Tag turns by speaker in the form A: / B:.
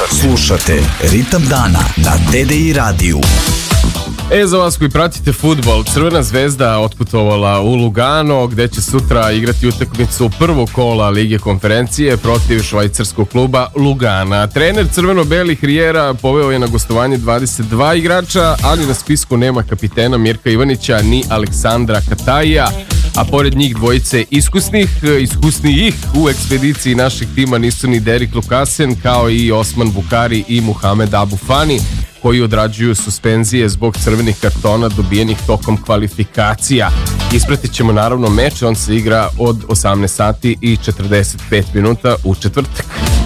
A: Slušate Ritam dana na TDI radiju.
B: Za vas koji pratite fudbal, Crvena zvezda otputovala u Lugano, gde će sutra igrati utakmicu prvog kola Lige konferencije protiv švajcarskog kluba Lugana. Trener crveno-belih Rijera poveo je na gostovanje 22 igrača, ali na spisku nema kapitena Mirka Ivanića ni Aleksandra Kataija, a pored njih dvojice iskusnijih u ekspediciji našeg tima nisu ni Derik Lukasen, kao i Osman Bukari i Muhamed Abu Fani, koji odrađuju suspenzije zbog crvenih kartona dobijenih tokom kvalifikacija. Ispratit ćemo naravno meč, on se igra od 18 sati i 45 minuta u četvrtak.